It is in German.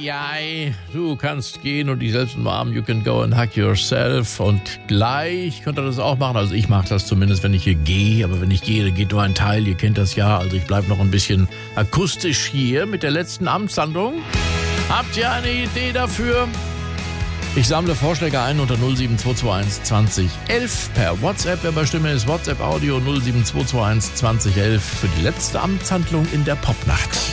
Eieiei, du kannst gehen und dich selbst umarmen. You can go and hug yourself. Und gleich könnt ihr das auch machen. Also ich mache das zumindest, wenn ich hier gehe. Aber wenn ich gehe, dann geht nur ein Teil. Ihr kennt das ja. Also ich bleibe noch ein bisschen akustisch hier mit der letzten Amtshandlung. Habt ihr eine Idee dafür? Ich sammle Vorschläge ein unter 07221 20 11 per WhatsApp. Wer bei Stimme ist, WhatsApp Audio 07221 20 11 für die letzte Amtshandlung in der Popnacht.